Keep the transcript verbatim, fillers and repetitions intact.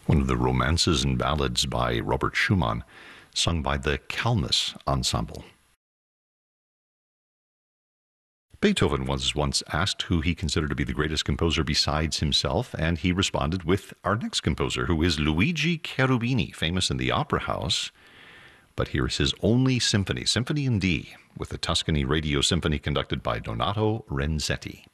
one of the romances and ballads by Robert Schumann, sung by the Kalmus Ensemble. Beethoven was once asked who he considered to be the greatest composer besides himself, and he responded with our next composer, who is Luigi Cherubini, famous in the Opera House. But here is his only symphony, Symphony in D, with the Tuscany Radio Symphony conducted by Donato Renzetti.